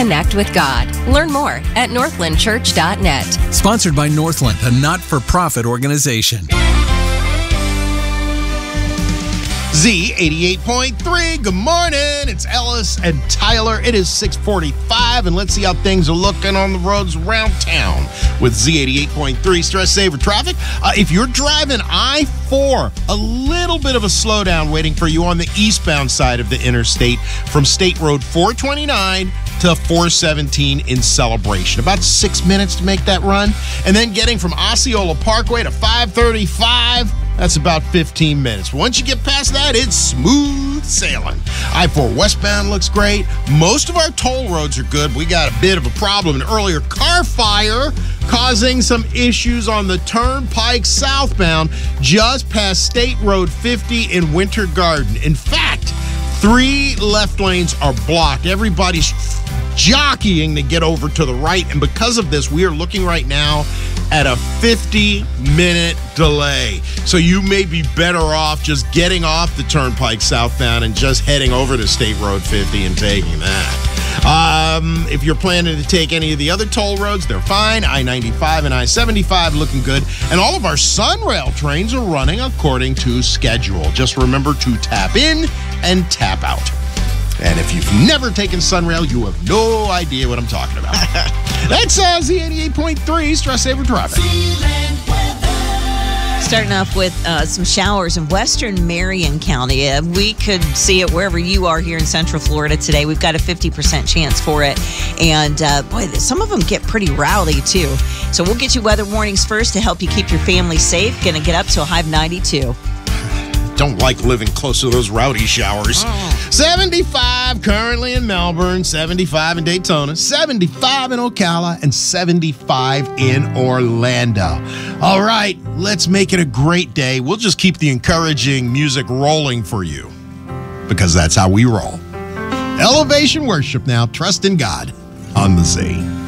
Connect with God. Learn more at northlandchurch.net. Sponsored by Northland, a not-for-profit organization. Z88.3, good morning. It's Ellis and Tyler. It is 6:45, and let's see how things are looking on the roads around town with Z88.3 Stress Saver Traffic. If you're driving I-4, a little bit of a slowdown waiting for you on the eastbound side of the interstate from State Road 429 to 417 in Celebration. About 6 minutes to make that run. And then getting from Osceola Parkway to 535, that's about 15 minutes. Once you get past that, it's smooth sailing. I-4 westbound looks great. Most of our toll roads are good. We got a bit of a problem. An earlier car fire causing some issues on the Turnpike southbound just past State Road 50 in Winter Garden. In fact, 3 left lanes are blocked. Everybody's jockeying to get over to the right. And because of this, we are looking right now at a 50-minute delay. So you may be better off just getting off the Turnpike southbound and just heading over to State Road 50 and taking that. If you're planning to take any of the other toll roads, they're fine. I-95 and I-75 looking good. And all of our Sunrail trains are running according to schedule. Just remember to tap in and tap out. And if you've never taken Sunrail, you have no idea what I'm talking about. That's Z88.3 Stress Saver Traffic. Starting off with some showers in western Marion County. We could see it wherever you are here in Central Florida today. We've got a 50% chance for it. And boy, some of them get pretty rowdy too. So we'll get you weather warnings first to help you keep your family safe. Going to get up to a high of 92. Don't like living close to those rowdy showers. 75 currently in Melbourne, 75 in Daytona, 75 in Ocala, and 75 in Orlando. All right, let's make it a great day. We'll just keep the encouraging music rolling for you because that's how we roll. Elevation Worship now. Trust in God on the Z.